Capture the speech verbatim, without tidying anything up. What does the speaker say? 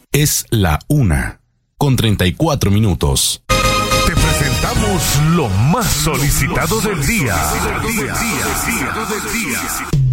Es la una, con treinta y cuatro minutos. Te presentamos lo más solicitado del día.